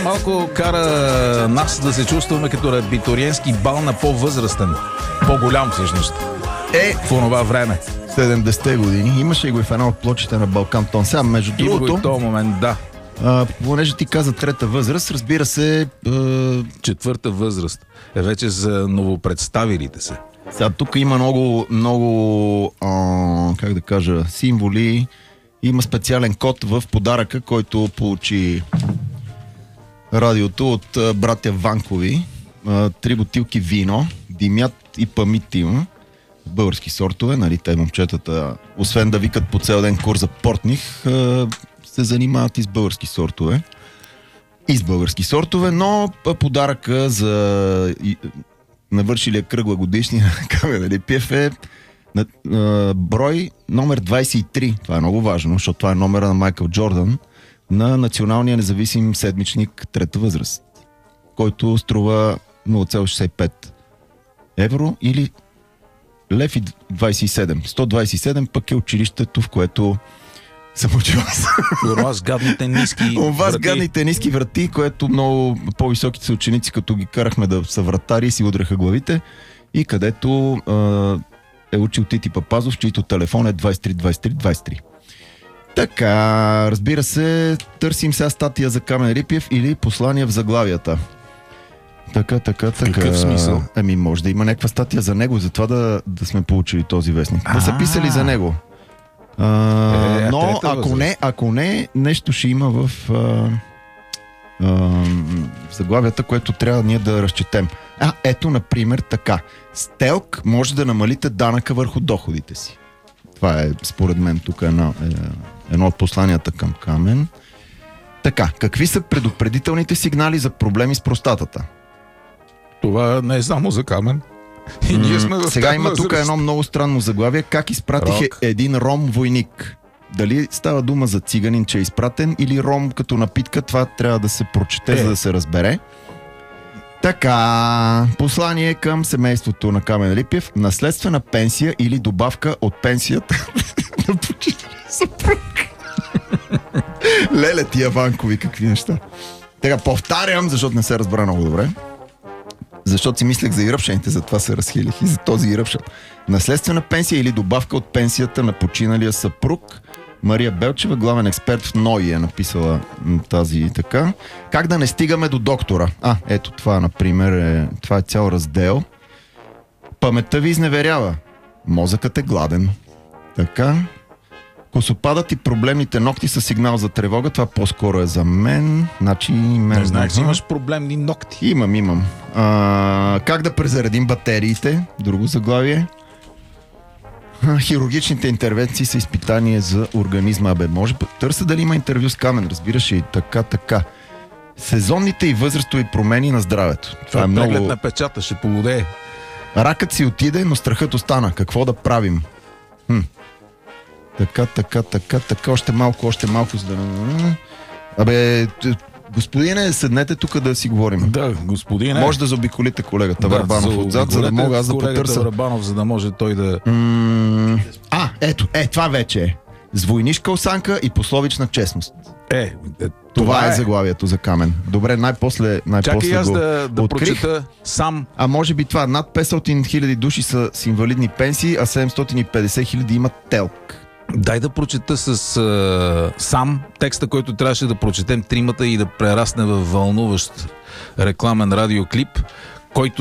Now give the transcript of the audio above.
Малко кара нас да се чувстваме като абитуриентски бал на по-възрастен. По-голям всъщност. В онова време. 70-те години. Имаше го и в една от плочите на Балкан Тон. Сега, между другото... И в този момент, да. Понеже ти каза трета възраст, разбира се... Четвърта възраст е вече за новопредставилите се. Сега тук има много как да кажа, символи. Има специален код в подаръка, който получи радиото от братя Ванкови. 3 бутилки вино, димят и памит има. Български сортове, нали, те момчетата, освен да викат по цял ден курс за портних, се занимават и с български сортове. И с български сортове, но подаръка за навършилия кръгла годишния на Камен Липиев е брой номер 23. Това е много важно, защото това е номера на Майкъл Джордан на националния независим седмичник трета възраст, който струва 0,65 евро или лев и 27. 127 пък е училището, в което съм учил. Това с гадните ниски врати. Това с гадните ниски врати, което много по-високите са ученици, като ги карахме да са вратари и си удреха главите, и където е учил Тити Папазов, чийто телефон е 232323. Така, разбира се, търсим сега статия за Камен Рипиев или послания в заглавията. Така. Какъв смисъл? Може да има някаква статия за него, затова да сме получили този вестник. Да са писали за него. Но ако не, нещо ще има в заглавията, което трябва ние да разчетем. Ето, например, така. С ТЕЛК може да намалите данъка върху доходите си. Това е, според мен, тук едно от посланията към Камен. Така, какви са предупредителните сигнали за проблеми с простатата? Това не е само за Камен. И ние сме в сега има тук едно много странно заглавие. Как изпратиха един ром-войник? Дали става дума за циганин, че е изпратен, или ром като напитка? Това трябва да се прочете, за да се разбере. Така, послание към семейството на Камен Липиев. Наследствена пенсия или добавка от пенсията на починалия съпруг. Леле, тия Ванкови, какви неща. Така, повтарям, защото не се разбра много добре. Защото си мислех за иръпшените, затова се разхилих и за този иръпшен. Наследствена пенсия или добавка от пенсията на починалия съпруг. Мария Белчева, главен експерт в НОИ, е написала тази така. Как да не стигаме до доктора? Ето това, например, това е цял раздел. Паметта ви изневерява. Мозъкът е гладен. Така. Косопадът и проблемните ногти са сигнал за тревога. Това по-скоро е за мен. Значи, не знаеш, имаш проблемни ногти. Имам. Как да презаредим батериите? Друго заглавие. Хирургичните интервенции са изпитание за организма. Може търся дали има интервю с Камен, разбираш, и така. Сезонните и възрастови промени на здравето. Това е преглед много... на печата, ще полудее. Ракът си отиде, но страхът остана. Какво да правим? Така, още малко, за да... Господине, седнете тук да си говорим. Да, господине. Може да заобиколите колегата Върбанов отзад, за да мога аз да потърся. Върбанов, за да може той да... Ето, това вече е. С войнишка осанка и пословична честност. Това е заглавието за Камен. Добре, най-после чакай аз го да прочета сам. Може би това. Над 500 хиляди души са с инвалидни пенсии, а 750 хиляди имат ТЕЛК. Дай да прочета сам текста, който трябваше да прочетем тримата и да прерасне във вълнуващ рекламен радиоклип, който